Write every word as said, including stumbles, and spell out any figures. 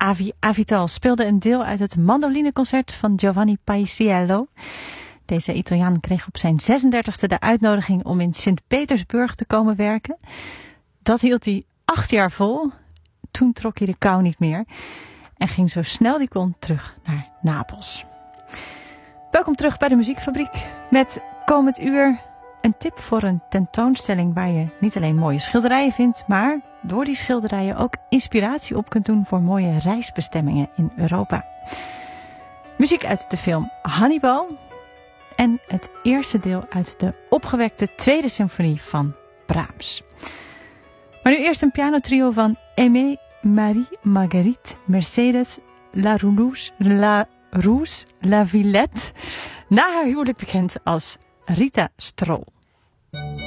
Avi Avital speelde een deel uit het mandolineconcert van Giovanni Paisiello. Deze Italiaan kreeg op zijn zesendertigste de uitnodiging om in Sint-Petersburg te komen werken. Dat hield hij acht jaar vol. Toen trok hij de kou niet meer en ging zo snel hij kon terug naar Napels. Welkom terug bij de Muziekfabriek met komend uur een tip voor een tentoonstelling waar je niet alleen mooie schilderijen vindt, maar door die schilderijen ook inspiratie op kunt doen voor mooie reisbestemmingen in Europa. Muziek uit de film Hannibal en het eerste deel uit de opgewekte tweede symfonie van Brahms. Maar nu eerst een pianotrio van Aimé Marie Marguerite Mercedes Larousse, La Rousse La Villette, na haar huwelijk bekend als Rita Stroll.